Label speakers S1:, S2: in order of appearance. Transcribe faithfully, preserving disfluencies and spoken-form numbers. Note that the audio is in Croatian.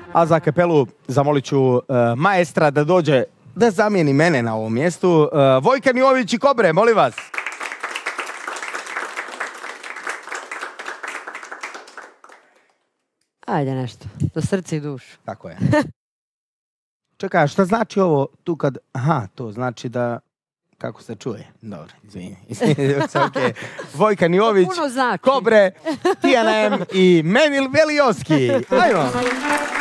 S1: A za kapelu zamolit ću uh, maestra da dođe da zamijeni mene na ovom mjestu. Uh, Vojkan Jović i Kobre, molim vas.
S2: Ajde nešto, za srce i dušu.
S1: Tako je. Čekaj, šta znači ovo tu kad... Aha, to znači da... Kako se čuje? Dobro, izvini. Okay. Vojkan Jović,
S2: Puno znači.
S1: Kobre, Tijana M i Menil Velioski. Ajmo.